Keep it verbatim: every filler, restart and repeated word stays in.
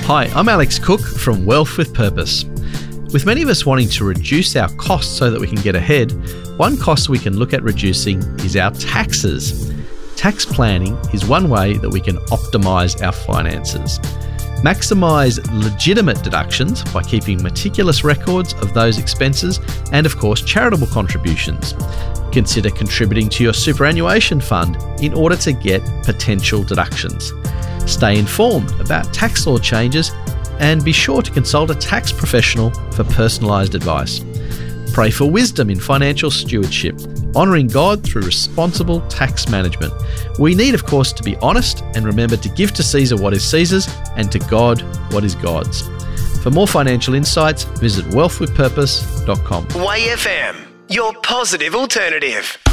Hi, I'm Alex Cook from Wealth with Purpose. With many of us wanting to reduce our costs so that we can get ahead, one cost we can look at reducing is our taxes. Tax planning is one way that we can optimise our finances. Maximise legitimate deductions by keeping meticulous records of those expenses and, of course, charitable contributions. Consider contributing to your superannuation fund in order to get potential deductions. Stay informed about tax law changes and be sure to consult a tax professional for personalised advice. Pray for wisdom in financial stewardship, honouring God through responsible tax management. We need, of course, to be honest and remember to give to Caesar what is Caesar's and to God what is God's. For more financial insights, visit wealth with purpose dot com. Y F M, your positive alternative.